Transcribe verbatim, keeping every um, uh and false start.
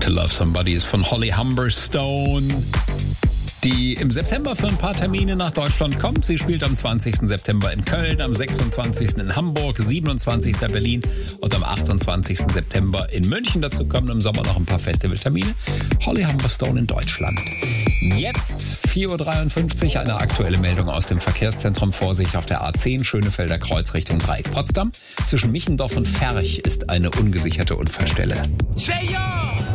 To Love Somebody ist von Holly Humberstone, die im September für ein paar Termine nach Deutschland kommt. Sie spielt am zwanzigsten September in Köln, am sechsundzwanzigsten in Hamburg, siebenundzwanzigsten in Berlin und am achtundzwanzigsten September in München. Dazu kommen im Sommer noch ein paar Festivaltermine. Holly Humberstone in Deutschland. Jetzt vier Uhr dreiundfünfzig, eine aktuelle Meldung aus dem Verkehrszentrum. Vorsicht auf der A zehn, Schönefelder Kreuz Richtung Dreieck Potsdam. Zwischen Michendorf und Ferch ist eine ungesicherte Unfallstelle. Cheyo!